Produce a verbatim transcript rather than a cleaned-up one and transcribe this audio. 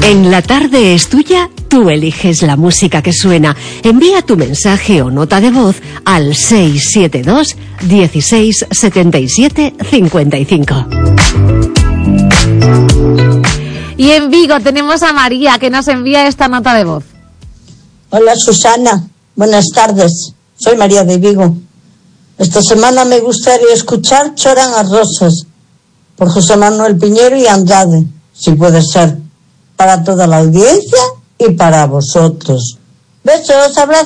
En La Tarde es Tuya, tú eliges la música que suena. Envía tu mensaje o nota de voz al seis siete dos, dieciséis, setenta y siete, cincuenta y cinco. Y en Vigo tenemos a María, que nos envía esta nota de voz. Hola Susana, buenas tardes. Soy María de Vigo. Esta semana me gustaría escuchar Choran as Rosas por José Manuel Piñero y Andrade, si puede ser, para toda la audiencia y para vosotros. Besos, abrazos.